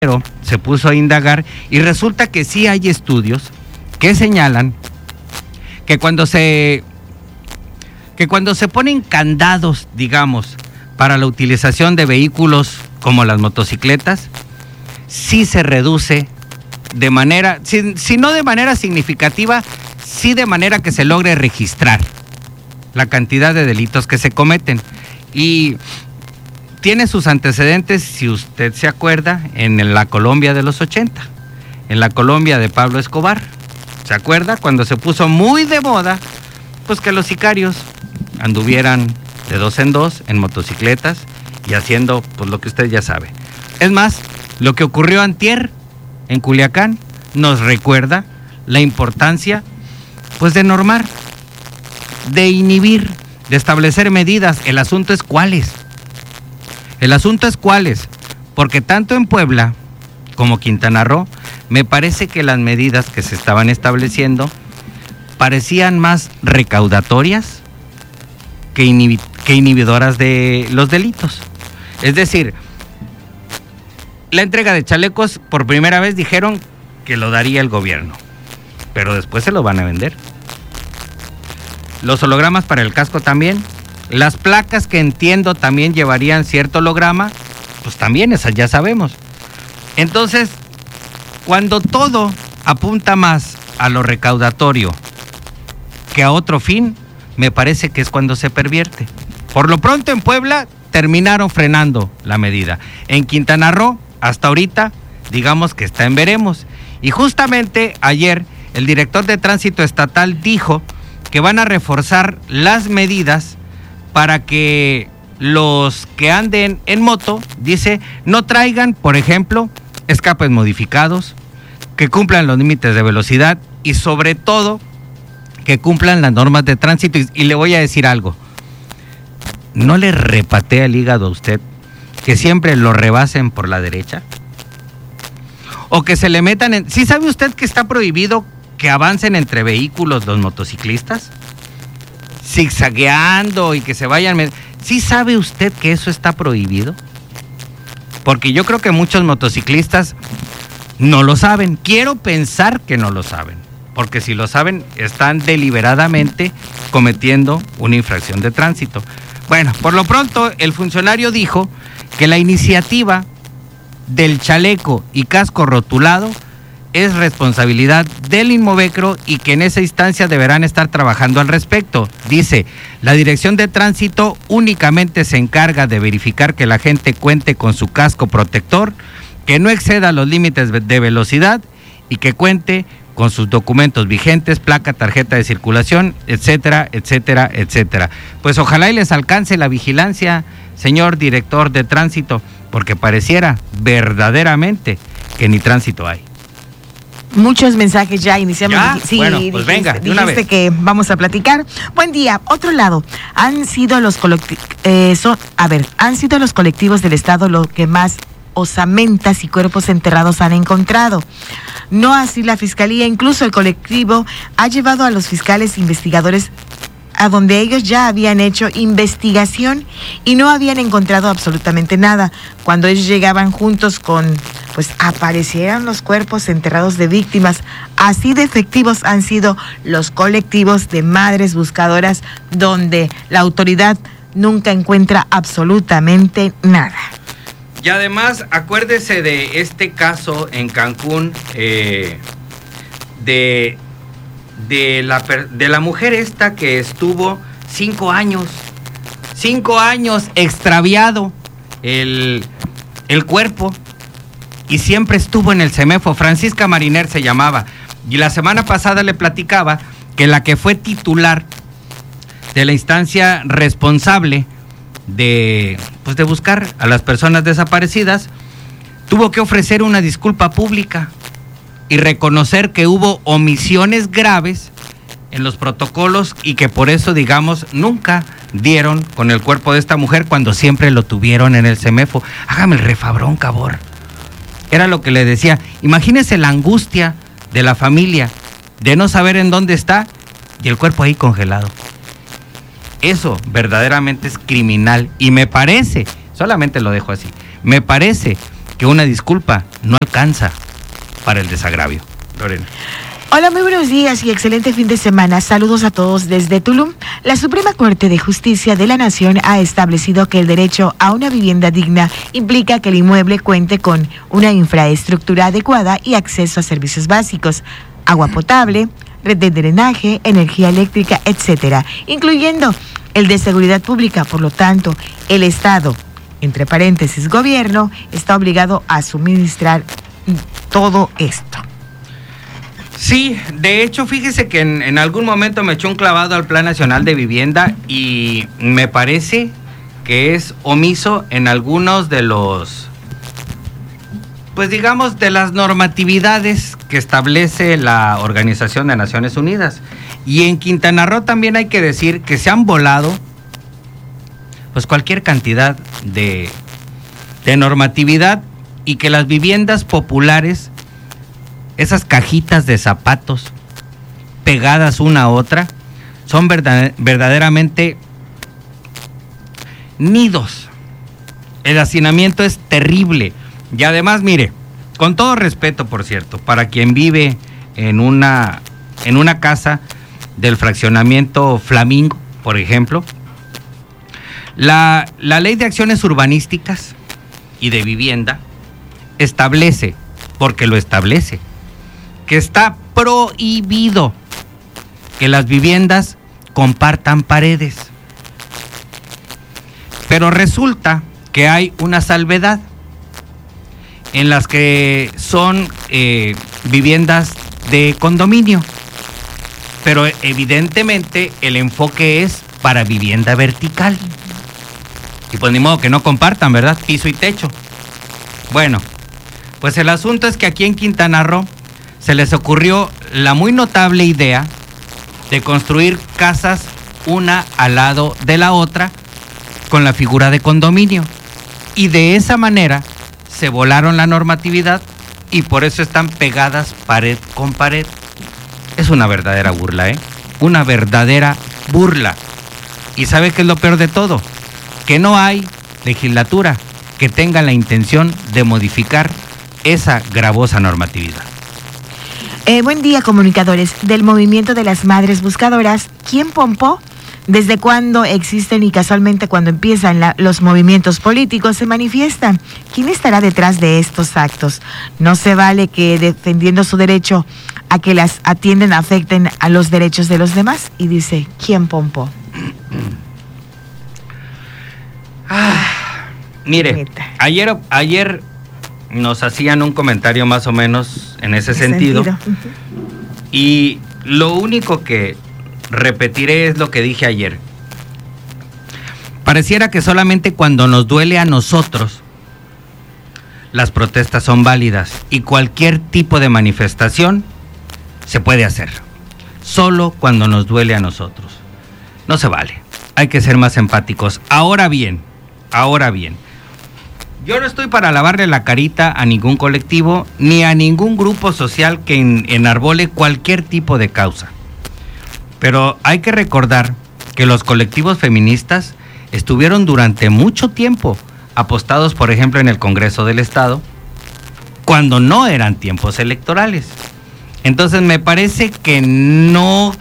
se puso a indagar y resulta que sí hay estudios que señalan que cuando se ponen candados, digamos, para la utilización de vehículos como las motocicletas, sí se reduce de manera, si no de manera significativa, sí de manera que se logre registrar la cantidad de delitos que se cometen. Y tiene sus antecedentes, si usted se acuerda, en la Colombia de los 80, en la Colombia de Pablo Escobar. ¿Se acuerda? Cuando se puso muy de moda, pues que los sicarios anduvieran de dos en dos en motocicletas y haciendo pues lo que usted ya sabe. Es más, lo que ocurrió antier en Culiacán nos recuerda la importancia pues de normar, de inhibir, de establecer medidas. El asunto es cuáles. Porque tanto en Puebla como Quintana Roo, me parece que las medidas que se estaban estableciendo parecían más recaudatorias que inhibidoras de los delitos. Es decir, la entrega de chalecos, por primera vez dijeron que lo daría el gobierno, pero después se lo van a vender. Los hologramas para el casco también. Las placas, que entiendo también llevarían cierto holograma, pues también esas ya sabemos. Entonces, cuando todo apunta más a lo recaudatorio que a otro fin, me parece que es cuando se pervierte. Por lo pronto en Puebla terminaron frenando la medida. En Quintana Roo, hasta ahorita, digamos que está en veremos. Y justamente ayer el director de Tránsito Estatal dijo que van a reforzar las medidas para que los que anden en moto, dice, no traigan, por ejemplo, escapes modificados, que cumplan los límites de velocidad y sobre todo que cumplan las normas de tránsito. Y le voy a decir algo, ¿no le repatea el hígado a usted que siempre lo rebasen por la derecha? O que se le metan en... ¿Sí sabe usted que está prohibido que avancen entre vehículos los motociclistas? Zigzagueando y que se vayan... ¿Sí sabe usted que eso está prohibido? Porque yo creo que muchos motociclistas no lo saben. Quiero pensar que no lo saben, porque si lo saben, están deliberadamente cometiendo una infracción de tránsito. Bueno, por lo pronto, el funcionario dijo que la iniciativa del chaleco y casco rotulado es responsabilidad del Inmovecro y que en esa instancia deberán estar trabajando al respecto. Dice, la Dirección de Tránsito únicamente se encarga de verificar que la gente cuente con su casco protector, que no exceda los límites de velocidad y que cuente con sus documentos vigentes, placa, tarjeta de circulación, etcétera, etcétera, etcétera. Pues ojalá y les alcance la vigilancia, señor director de Tránsito, porque pareciera verdaderamente que ni tránsito hay. Muchos mensajes ya iniciamos. ¿Ya? Sí, bueno, pues venga, de una vez. Que vamos a platicar. Buen día. Otro lado, han sido los colectivos del Estado lo que más osamentas y cuerpos enterrados han encontrado. No así la Fiscalía, incluso el colectivo ha llevado a los fiscales investigadores a donde ellos ya habían hecho investigación y no habían encontrado absolutamente nada. Cuando ellos llegaban juntos aparecieron los cuerpos enterrados de víctimas. Así de efectivos han sido los colectivos de madres buscadoras, donde la autoridad nunca encuentra absolutamente nada. Y además, acuérdese de este caso en Cancún, de la mujer esta que estuvo 5 años extraviado el cuerpo y siempre estuvo en el CEMEFO. Francisca Mariner se llamaba, y la semana pasada le platicaba que la que fue titular de la instancia responsable de buscar a las personas desaparecidas tuvo que ofrecer una disculpa pública y reconocer que hubo omisiones graves en los protocolos y que por eso, digamos, nunca dieron con el cuerpo de esta mujer cuando siempre lo tuvieron en el CEMEFO. Hágame el refabrón, cabor. Era lo que le decía. Imagínese la angustia de la familia de no saber en dónde está y el cuerpo ahí congelado. Eso verdaderamente es criminal y me parece, solamente lo dejo así, me parece que una disculpa no alcanza para el desagravio. Lorena. Hola, muy buenos días y excelente fin de semana. Saludos a todos desde Tulum. La Suprema Corte de Justicia de la Nación ha establecido que el derecho a una vivienda digna implica que el inmueble cuente con una infraestructura adecuada y acceso a servicios básicos, agua potable, red de drenaje, energía eléctrica, etcétera, incluyendo el de seguridad pública. Por lo tanto, el Estado, entre paréntesis, gobierno, está obligado a suministrar todo esto. Sí, de hecho, fíjese que en algún momento me echó un clavado al Plan Nacional de Vivienda y me parece que es omiso en algunos de los, pues digamos, de las normatividades que establece la Organización de Naciones Unidas. Y en Quintana Roo también hay que decir que se han volado pues cualquier cantidad de normatividad y que las viviendas populares, esas cajitas de zapatos pegadas una a otra, son verdaderamente nidos. El hacinamiento es terrible. Y además, mire, con todo respeto, por cierto, para quien vive en una casa del fraccionamiento Flamingo, por ejemplo, la Ley de Acciones Urbanísticas y de Vivienda establece, porque lo establece, que está prohibido que las viviendas compartan paredes. Pero resulta que hay una salvedad en las que son viviendas de condominio. Pero evidentemente el enfoque es para vivienda vertical. Y pues ni modo que no compartan, ¿verdad? Piso y techo. Bueno, pues el asunto es que aquí en Quintana Roo se les ocurrió la muy notable idea de construir casas una al lado de la otra con la figura de condominio. Y de esa manera se volaron la normatividad y por eso están pegadas pared con pared. Es una verdadera burla, ¿eh? Una verdadera burla. ¿Y sabe qué es lo peor de todo? Que no hay legislatura que tenga la intención de modificar esa gravosa normatividad. Buen día, comunicadores del Movimiento de las Madres Buscadoras. ¿Quién pompó? ¿Desde cuándo existen y casualmente cuando empiezan los movimientos políticos se manifiestan? ¿Quién estará detrás de estos actos? No se vale que defendiendo su derecho a que las atienden afecten a los derechos de los demás. Y dice, ¿quién pompó? Mire, ayer nos hacían un comentario más o menos en ese sentido. Y lo único que repetiré es lo que dije ayer. Pareciera que solamente cuando nos duele a nosotros las protestas son válidas y cualquier tipo de manifestación se puede hacer. Solo cuando nos duele a nosotros. No se vale. Hay que ser más empáticos. Ahora bien, yo no estoy para lavarle la carita a ningún colectivo ni a ningún grupo social que enarbole cualquier tipo de causa. Pero hay que recordar que los colectivos feministas estuvieron durante mucho tiempo apostados, por ejemplo, en el Congreso del Estado, cuando no eran tiempos electorales. Entonces me parece que no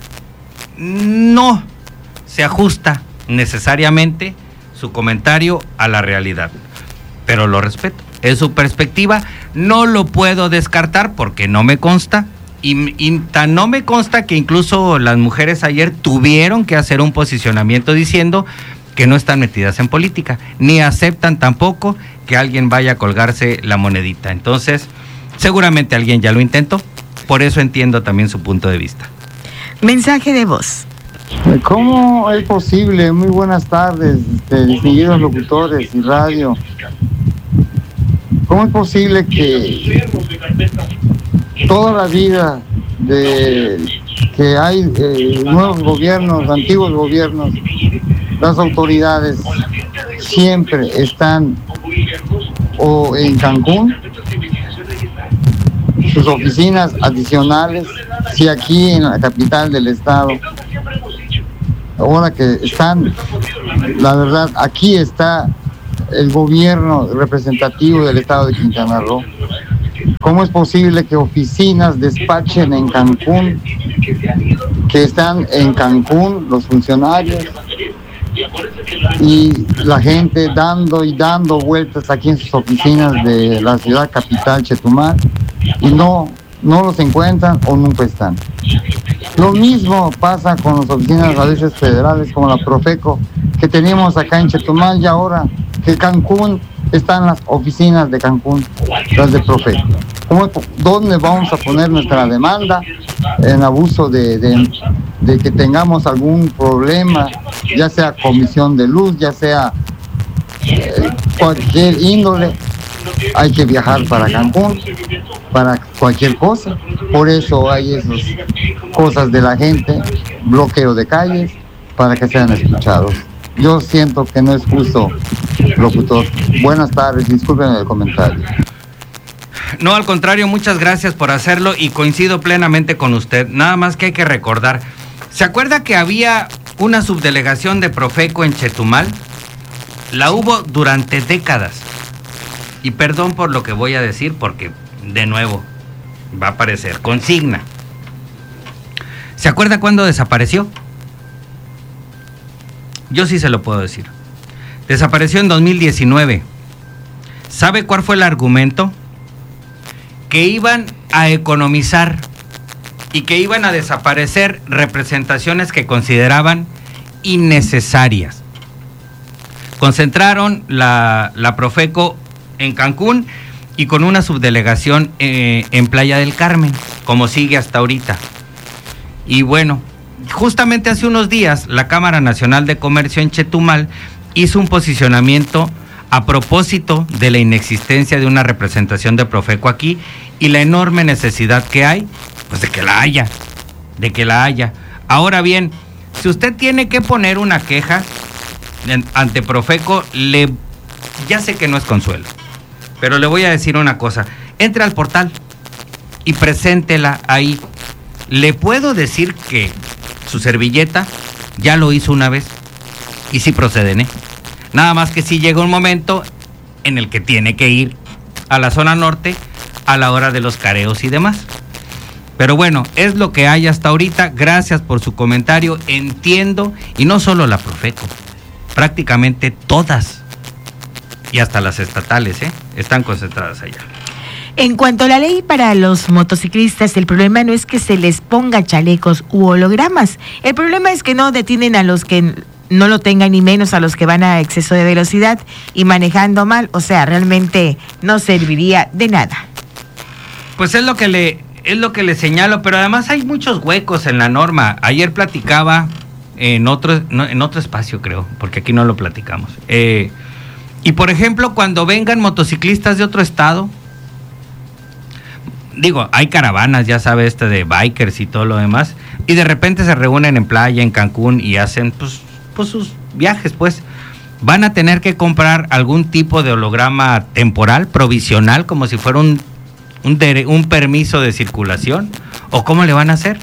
se ajusta necesariamente su comentario a la realidad. Pero lo respeto, es su perspectiva, no lo puedo descartar porque no me consta, y tan no me consta que incluso las mujeres ayer tuvieron que hacer un posicionamiento diciendo que no están metidas en política, ni aceptan tampoco que alguien vaya a colgarse la monedita. Entonces, seguramente alguien ya lo intentó, por eso entiendo también su punto de vista. Mensaje de voz. ¿Cómo es posible? Muy buenas tardes, distinguidos locutores y radio. ¿Cómo es posible que toda la vida de que hay nuevos gobiernos, antiguos gobiernos, las autoridades siempre están o en Cancún, sus oficinas adicionales, si aquí en la capital del estado, ahora que están, la verdad, aquí está el gobierno representativo del estado de Quintana Roo? ¿Cómo es posible que oficinas despachen en Cancún, que están en Cancún los funcionarios y la gente dando y dando vueltas aquí en sus oficinas de la ciudad capital, Chetumal, y no los encuentran o nunca están? Lo mismo pasa con las oficinas a veces federales como la Profeco que teníamos acá en Chetumal, y ahora que Cancún están las oficinas de Cancún, las de Profeco. ¿Dónde vamos a poner nuestra demanda en abuso de que tengamos algún problema, ya sea comisión de luz, ya sea cualquier índole? Hay que viajar para Cancún para cualquier cosa. Por eso hay esas cosas de la gente, bloqueo de calles, para que sean escuchados. Yo siento que no es justo, locutor. Buenas tardes, disculpen el comentario. No, al contrario, muchas gracias por hacerlo y coincido plenamente con usted. Nada más que hay que recordar. ¿Se acuerda que había una subdelegación de Profeco en Chetumal? La hubo durante décadas. Y perdón por lo que voy a decir, porque de nuevo va a aparecer consigna. ¿Se acuerda cuándo desapareció? Yo sí se lo puedo decir. Desapareció en 2019. ¿Sabe cuál fue el argumento? Que iban a economizar y que iban a desaparecer representaciones que consideraban innecesarias. Concentraron la Profeco en Cancún y con una subdelegación en Playa del Carmen, como sigue hasta ahorita. Y bueno, justamente hace unos días la Cámara Nacional de Comercio en Chetumal hizo un posicionamiento a propósito de la inexistencia de una representación de Profeco aquí y la enorme necesidad que hay, pues de que la haya. Ahora bien, si usted tiene que poner una queja ante Profeco, ya sé que no es consuelo, pero le voy a decir una cosa: entre al portal y preséntela ahí. Le puedo decir que su servilleta ya lo hizo una vez y sí proceden, Nada más que sí llega un momento en el que tiene que ir a la zona norte a la hora de los careos y demás. Pero bueno, es lo que hay hasta ahorita. Gracias por su comentario. Entiendo, y no solo la Profeco, prácticamente todas, y hasta las estatales, están concentradas allá. En cuanto a la ley para los motociclistas, el problema no es que se les ponga chalecos u hologramas. El problema es que no detienen a los que no lo tengan, ni menos a los que van a exceso de velocidad y manejando mal. O sea, realmente no serviría de nada. Pues es lo que le señalo, pero además hay muchos huecos en la norma. Ayer platicaba en otro espacio, creo, porque aquí no lo platicamos. Y por ejemplo, cuando vengan motociclistas de otro estado, digo, hay caravanas, ya sabe, de bikers y todo lo demás, y de repente se reúnen en playa, en Cancún, y hacen pues sus viajes, pues van a tener que comprar algún tipo de holograma temporal, provisional, como si fuera un permiso de circulación. ¿O cómo le van a hacer?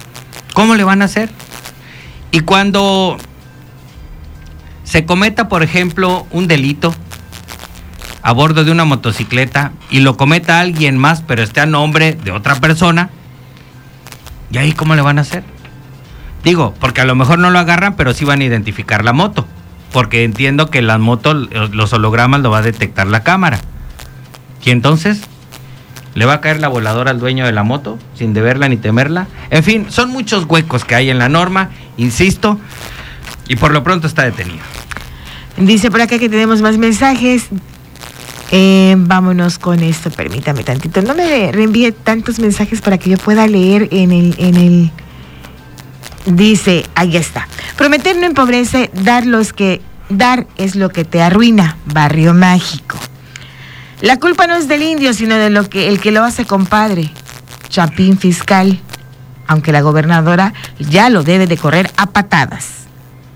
Y cuando se cometa, por ejemplo, un delito a bordo de una motocicleta y lo cometa alguien más, pero esté a nombre de otra persona, ¿y ahí cómo le van a hacer? Digo, porque a lo mejor no lo agarran, pero sí van a identificar la moto, porque entiendo que las motos, los hologramas lo va a detectar la cámara. Y entonces, ¿le va a caer la voladora al dueño de la moto sin deberla ni temerla? En fin, son muchos huecos que hay en la norma, insisto, y por lo pronto está detenido. Dice por acá que tenemos más mensajes. Vámonos con esto, permítame tantito. No me reenvíe tantos mensajes para que yo pueda leer en el... Dice, ahí está. Prometer no empobrece, dar es lo que te arruina. Barrio Mágico. La culpa no es del indio, sino de el que lo hace, compadre. Chapín fiscal. Aunque la gobernadora ya lo debe de correr a patadas.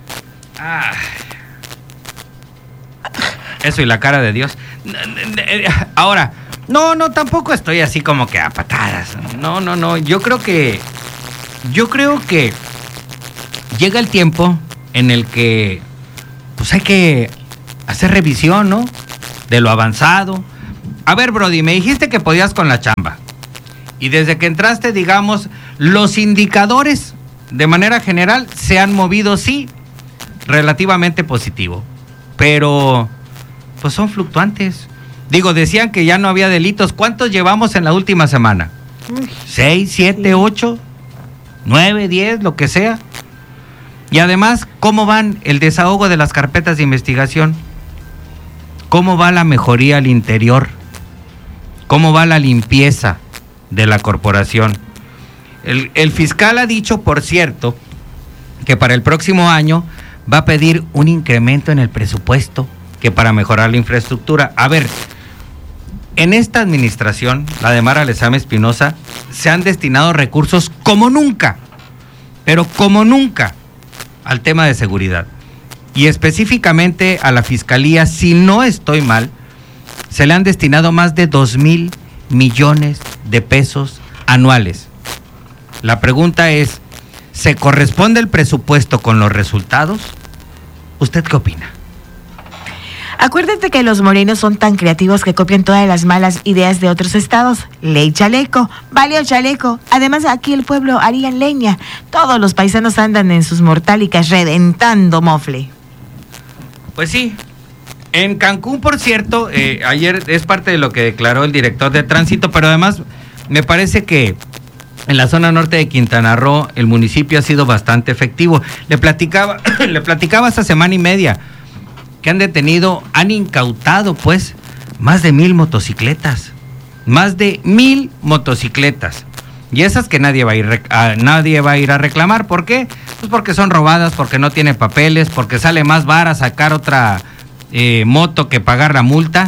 Eso y la cara de Dios. Ahora, no, tampoco estoy así como que a patadas. No. Yo creo que llega el tiempo en el que pues hay hacer revisión, ¿no? De lo avanzado. A ver, Brody, me dijiste que podías con la chamba. Y desde que entraste, digamos, los indicadores de manera general se han movido, sí, relativamente positivo. Pero, pues son fluctuantes. Digo, decían que ya no había delitos. ¿Cuántos llevamos en la última semana? 6, 7, 8, 9, 10, lo que sea. Y además, ¿cómo van el desahogo de las carpetas de investigación? ¿Cómo va la mejoría al interior? ¿Cómo va la limpieza de la corporación? El fiscal ha dicho, por cierto, que para el próximo año va a pedir un incremento en el presupuesto, que para mejorar la infraestructura. A ver, en esta administración, la de Mara Lezama Espinosa, se han destinado recursos como nunca, pero como nunca, al tema de seguridad. Y específicamente a la Fiscalía, si no estoy mal, se le han destinado más de 2,000 millones de pesos anuales. La pregunta es, ¿se corresponde el presupuesto con los resultados? ¿Usted qué opina? Acuérdate que los morenos son tan creativos que copian todas las malas ideas de otros estados. Ley chaleco, valió chaleco. Además, aquí el pueblo haría leña. Todos los paisanos andan en sus mortálicas reventando mofle. Pues sí. En Cancún, por cierto, ayer es parte de lo que declaró el director de tránsito, pero además me parece que en la zona norte de Quintana Roo el municipio ha sido bastante efectivo. Le platicaba hace semana y media que han incautado pues más de 1,000 motocicletas. Más de 1,000 motocicletas. Y esas que nadie va a ir a reclamar. ¿Por qué? Pues porque son robadas, porque no tiene papeles, porque sale más vara sacar otra moto que pagar la multa.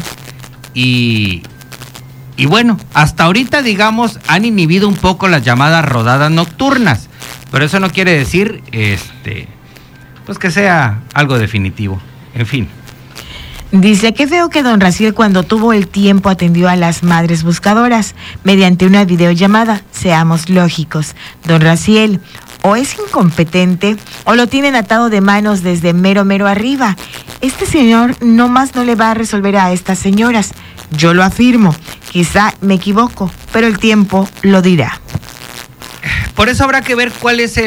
Y bueno, hasta ahorita, digamos, han inhibido un poco las llamadas rodadas nocturnas. Pero eso no quiere decir pues que sea algo definitivo. En fin. Dice, qué feo que don Raciel cuando tuvo el tiempo atendió a las madres buscadoras mediante una videollamada. Seamos lógicos. Don Raciel o es incompetente o lo tienen atado de manos desde mero arriba. Este señor nomás no le va a resolver a estas señoras. Yo lo afirmo. Quizá me equivoco, pero el tiempo lo dirá. Por eso habrá que ver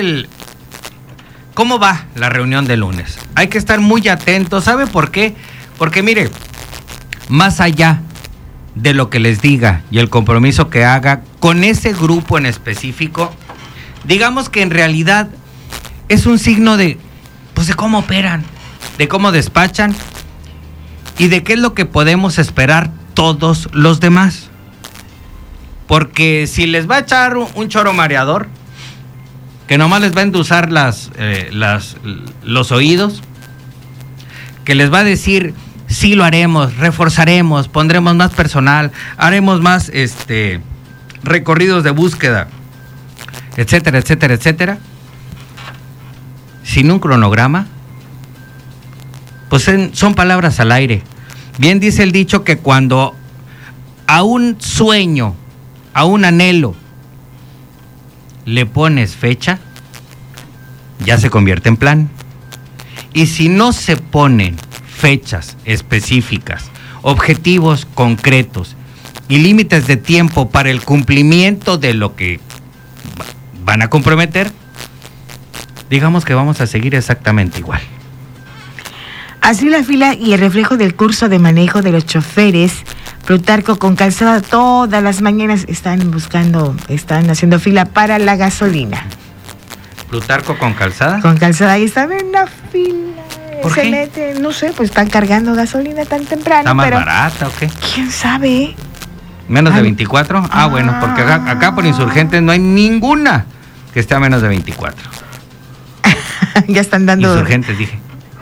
cómo va la reunión de lunes. Hay que estar muy atentos. ¿Sabe por qué? Porque mire, más allá de lo que les diga y el compromiso que haga con ese grupo en específico, digamos que en realidad es un signo de cómo operan, de cómo despachan y de qué es lo que podemos esperar todos los demás. Porque si les va a echar un choro mareador, que nomás les va a endulzar los oídos, que les va a decir, sí lo haremos, reforzaremos, pondremos más personal, haremos más recorridos de búsqueda, etcétera, etcétera, etcétera, sin un cronograma, pues son palabras al aire. Bien dice el dicho que cuando a un sueño, a un anhelo, le pones fecha, ya se convierte en plan. Y si no se ponen fechas específicas, objetivos concretos y límites de tiempo para el cumplimiento de lo que van a comprometer, digamos que vamos a seguir exactamente igual. Así la fila y el reflejo del curso de manejo de los choferes. Plutarco con Calzada todas las mañanas están haciendo fila para la gasolina. ¿Plutarco con Calzada? Con Calzada, ahí están en la fila. ¿Por qué? Meten, no sé, pues están cargando gasolina tan temprano. ¿Está más barata o qué? ¿Quién sabe? ¿Menos de 24? Bueno, porque acá por Insurgentes no hay ninguna que esté a menos de 24. Ya están dando... Insurgentes, dije.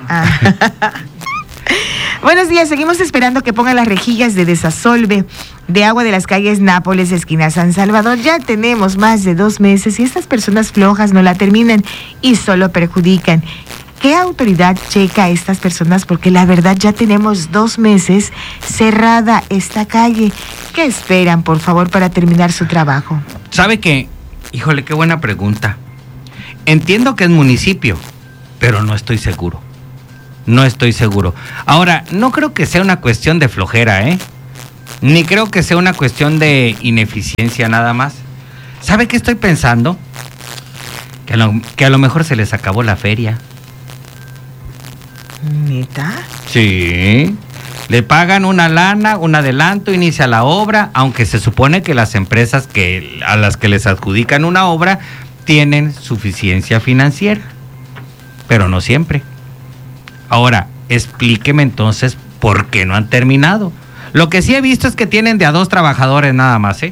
Buenos días, seguimos esperando que pongan las rejillas de desasolve de agua de las calles Nápoles, esquina San Salvador. Ya tenemos más de 2 meses y estas personas flojas no la terminan y solo perjudican. ¿Qué autoridad checa a estas personas? Porque la verdad ya tenemos 2 meses cerrada esta calle. ¿Qué esperan, por favor, para terminar su trabajo? ¿Sabe qué? Híjole, qué buena pregunta. Entiendo que es municipio, pero no estoy seguro. No estoy seguro. Ahora, no creo que sea una cuestión de flojera, ni creo que sea una cuestión de ineficiencia nada más. ¿Sabe qué estoy pensando? Que a lo mejor se les acabó la feria. ¿Neta? Sí. Le pagan una lana, un adelanto, inicia la obra, aunque se supone que las empresas a las que les adjudican una obra tienen suficiencia financiera, pero no siempre. Ahora, explíqueme entonces por qué no han terminado. Lo que sí he visto es que tienen de a 2 trabajadores nada más,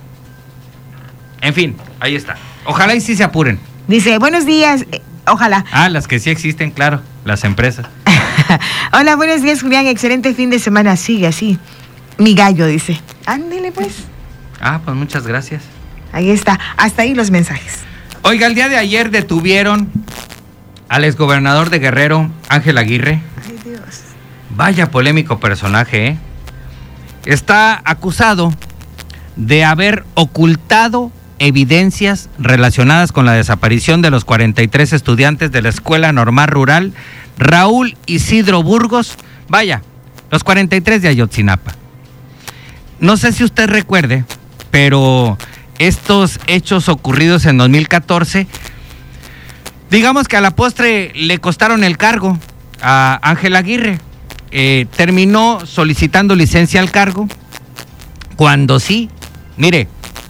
En fin, ahí está. Ojalá y sí se apuren. Dice, buenos días, ojalá. Las que sí existen, claro, las empresas. Hola, buenos días, Julián, excelente fin de semana, sigue así. Mi gallo, dice. Ándele, pues. Pues muchas gracias. Ahí está, hasta ahí los mensajes. Oiga, el día de ayer detuvieron al exgobernador de Guerrero, Ángel Aguirre. Ay, Dios. Vaya polémico personaje, Está acusado de haber ocultado evidencias relacionadas con la desaparición de los 43 estudiantes de la Escuela Normal Rural Raúl Isidro Burgos, los 43 de Ayotzinapa. No sé si usted recuerde, pero estos hechos ocurridos en 2014, digamos que a la postre le costaron el cargo a Ángel Aguirre. Terminó solicitando licencia al cargo, cuando sí, mire,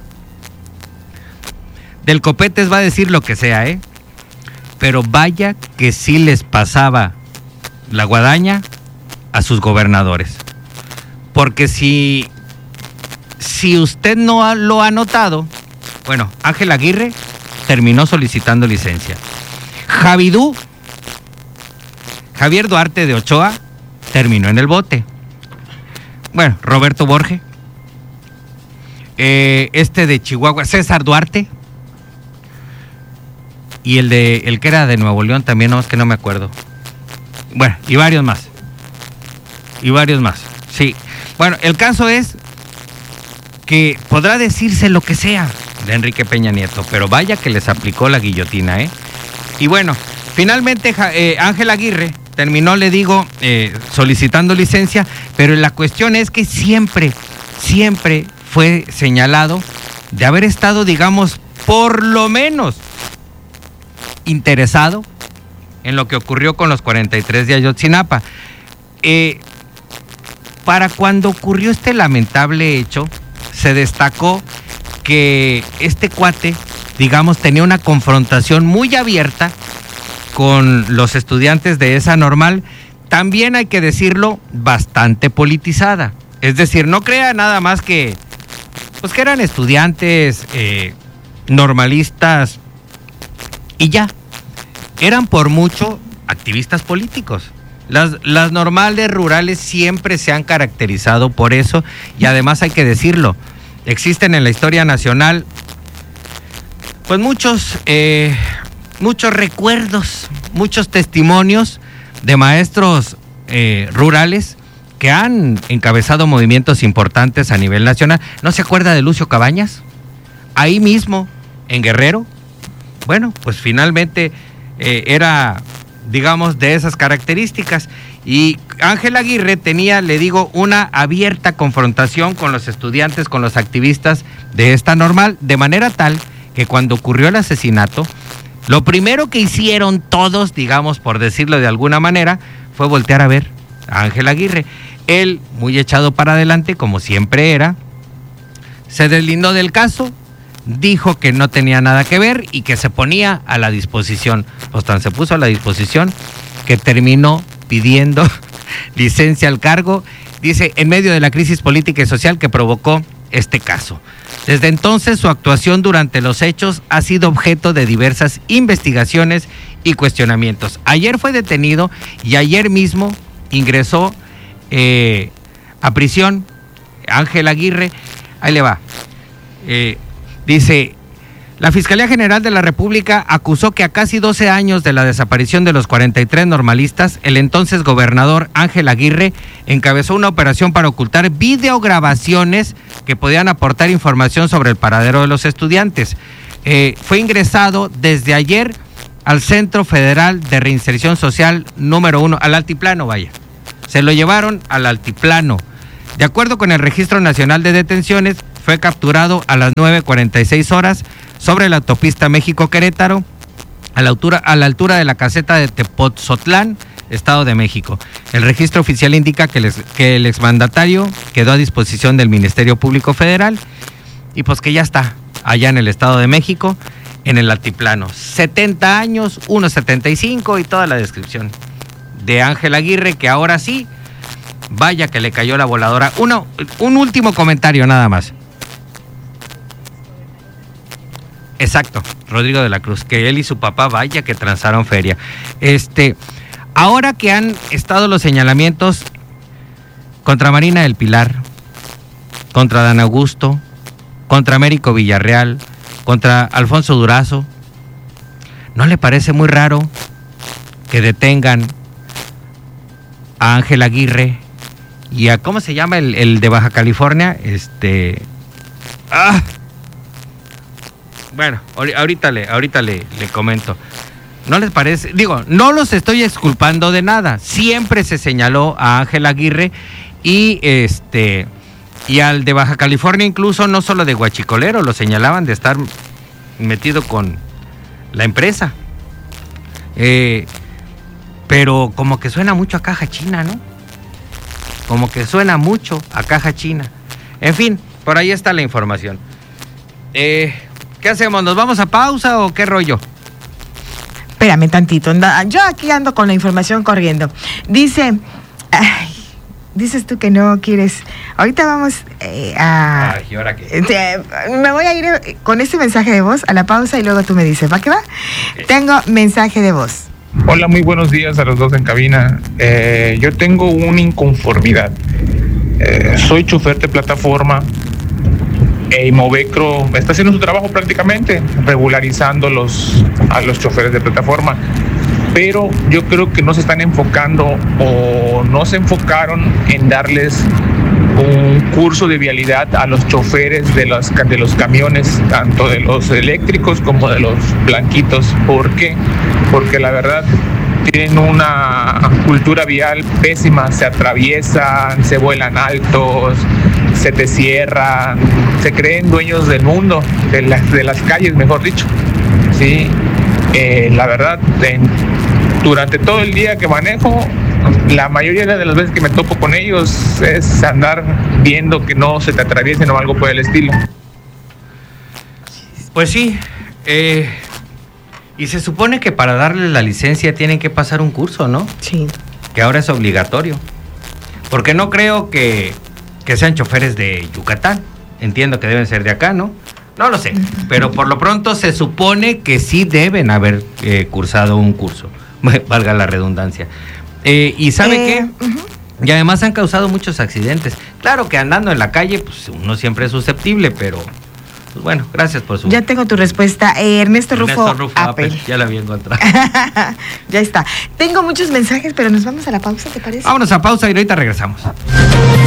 del Copetes va a decir lo que sea, pero vaya que sí les pasaba la guadaña a sus gobernadores. Porque si usted no lo ha notado, Ángel Aguirre terminó solicitando licencia. Javier Duarte de Ochoa terminó en el bote. Roberto Borge, de Chihuahua, César Duarte, y el que era de Nuevo León también, no, es que no me acuerdo. Y varios más. Sí. El caso es que podrá decirse lo que sea de Enrique Peña Nieto, pero vaya que les aplicó la guillotina, Y finalmente Ángel Aguirre terminó, le digo, solicitando licencia, pero la cuestión es que siempre fue señalado de haber estado, digamos, por lo menos interesado en lo que ocurrió con los 43 de Ayotzinapa. Para cuando ocurrió este lamentable hecho, se destacó que este cuate, digamos, tenía una confrontación muy abierta con los estudiantes de esa normal, también hay que decirlo, bastante politizada. Es decir, no crea nada más que eran estudiantes normalistas y ya. Eran por mucho activistas políticos. Las normales rurales siempre se han caracterizado por eso, y además hay que decirlo, existen en la historia nacional muchos recuerdos, muchos testimonios de maestros rurales que han encabezado movimientos importantes a nivel nacional. ¿No se acuerda de Lucio Cabañas? Ahí mismo, en Guerrero. Finalmente era, digamos, de esas características. Y Ángel Aguirre tenía, le digo, una abierta confrontación con los estudiantes, con los activistas de esta normal, de manera tal que cuando ocurrió el asesinato, lo primero que hicieron todos, digamos, por decirlo de alguna manera, fue voltear a ver a Ángel Aguirre. Él, muy echado para adelante, como siempre era, se deslindó del caso, dijo que no tenía nada que ver y que se ponía a la disposición. Se puso a la disposición que terminó pidiendo licencia al cargo, dice, en medio de la crisis política y social que provocó este caso. Desde entonces, su actuación durante los hechos ha sido objeto de diversas investigaciones y cuestionamientos. Ayer fue detenido y ayer mismo ingresó a prisión Ángel Aguirre. Ahí le va. Dice, la Fiscalía General de la República acusó que a casi 12 años de la desaparición de los 43 normalistas, el entonces gobernador Ángel Aguirre encabezó una operación para ocultar videograbaciones que podían aportar información sobre el paradero de los estudiantes. Fue ingresado desde ayer al Centro Federal de Reinserción Social número 1, al altiplano, vaya. Se lo llevaron al altiplano. De acuerdo con el Registro Nacional de Detenciones, fue capturado a las 9:46 horas sobre la autopista México-Querétaro, a la altura de la caseta de Tepotzotlán, Estado de México. El registro oficial indica que el exmandatario quedó a disposición del Ministerio Público Federal y pues que ya está allá en el Estado de México, en el altiplano. 70 años, 1.75 y toda la descripción de Ángel Aguirre, que ahora sí, vaya que le cayó la voladora. Un último comentario nada más. Exacto, Rodrigo de la Cruz, que él y su papá, vaya que transaron feria. Ahora que han estado los señalamientos contra Marina del Pilar, contra Dan Augusto, contra Américo Villarreal, contra Alfonso Durazo, ¿no le parece muy raro que detengan a Ángel Aguirre y a, ¿cómo se llama el de Baja California? Bueno, ahorita le comento. ¿No les parece? Digo, no los estoy exculpando de nada. Siempre se señaló a Ángel Aguirre y al de Baja California, incluso no solo de guachicolero, lo señalaban de estar metido con la empresa. Pero como que suena mucho a caja china, ¿no? Como que suena mucho a caja china. En fin, por ahí está la información. ¿Qué hacemos? ¿Nos vamos a pausa o qué rollo? Espérame tantito, yo aquí ando con la información corriendo. Dices tú que no quieres. Ahorita vamos a... Ay, ¿y ahora qué? Me voy a ir con este mensaje de voz a la pausa y luego tú me dices, ¿va que va? Okay. Tengo mensaje de voz. Hola, muy buenos días a los dos en cabina. Yo tengo una inconformidad. Soy chofer de plataforma. Movecro está haciendo su trabajo prácticamente, regularizando a los choferes de plataforma, pero yo creo que no se están enfocando o no se enfocaron en darles un curso de vialidad a los choferes de los camiones, tanto de los eléctricos como de los blanquitos. ¿Por qué? Porque la verdad tienen una cultura vial pésima, se atraviesan, se vuelan altos, se te cierran, se creen dueños del mundo, de las calles, mejor dicho. Sí, la verdad, durante todo el día que manejo, la mayoría de las veces que me topo con ellos es andar viendo que no se te atraviesen o algo por el estilo. Pues sí, y se supone que para darle la licencia tienen que pasar un curso, ¿no? Sí. Que ahora es obligatorio. Porque no creo que sean choferes de Yucatán. Entiendo que deben ser de acá, ¿no? No lo sé. Pero por lo pronto se supone que sí deben haber cursado un curso. Valga la redundancia. ¿Y sabe qué? Y además han causado muchos accidentes. Claro que andando en la calle, pues uno siempre es susceptible, pero... Pues bueno, gracias por su... Ya tengo tu respuesta. Ernesto Rufo Apple. Ya la había encontrado. Ya está. Tengo muchos mensajes, pero nos vamos a la pausa, ¿te parece? Vámonos a pausa y ahorita regresamos.